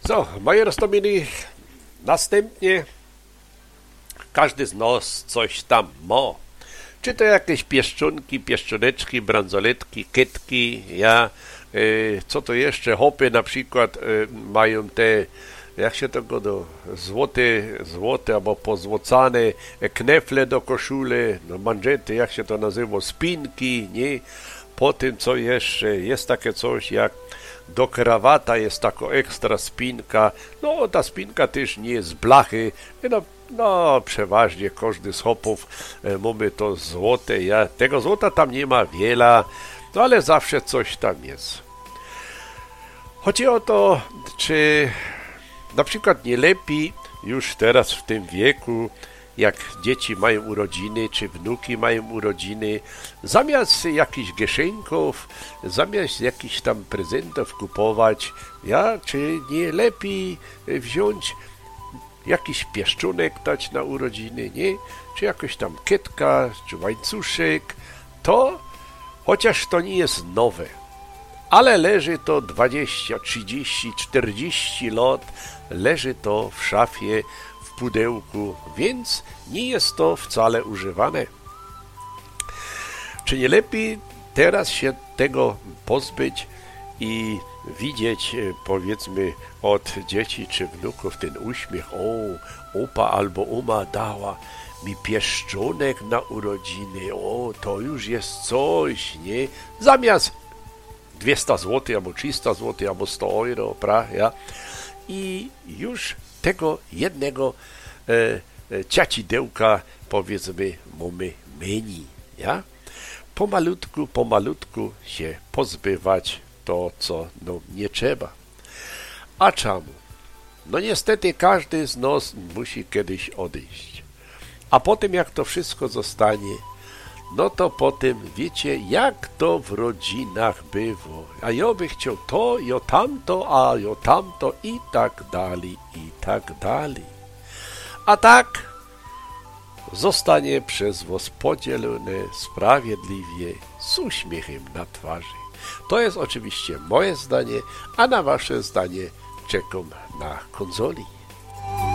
Co, moje roztominy, następnie każdy z nas coś tam ma. Czy to jakieś pieszczunki, pieszczoneczki, bransoletki, kietki, co to jeszcze, hopy na przykład mają te, jak się to go złote albo pozłocane knefle do koszule, no manżety, jak się to nazywa, spinki, nie? Po tym, co jeszcze, jest takie coś jak do krawata jest taka ekstra spinka, no ta spinka też nie jest z blachy, no przeważnie każdy z hopów mamy to złote, tego złota tam nie ma wiele, no ale zawsze coś tam jest. Chodzi o to, czy na przykład nie lepiej już teraz w tym wieku, jak dzieci mają urodziny, czy wnuki mają urodziny, zamiast jakichś gieszenków, zamiast jakichś tam prezentów kupować, czy nie lepiej wziąć jakiś pieszczonek dać na urodziny, nie? Czy jakoś tam kietka, czy łańcuszek, to, chociaż to nie jest nowe, ale leży to 20, 30, 40 lat, leży to w szafie, w pudełku, więc nie jest to wcale używane. Czy nie lepiej teraz się tego pozbyć i widzieć, powiedzmy, od dzieci czy wnuków ten uśmiech, opa albo oma dała mi pieszczonek na urodziny, to już jest coś, nie? Zamiast 200 zł, albo 300 zł, albo 100 euro, i już tego jednego ciacidełka, powiedzmy, mamy menu, Pomalutku się pozbywać to, co nie trzeba. A czemu? No niestety każdy z nas musi kiedyś odejść. A potem jak to wszystko zostanie, no to potem wiecie, jak to w rodzinach bywa. A ja by chciał to, ja tamto, a ja tamto i tak dalej, i tak dalej. A tak zostanie przez was podzielone sprawiedliwie z uśmiechem na twarzy. To jest oczywiście moje zdanie, a na wasze zdanie czekam na konsoli.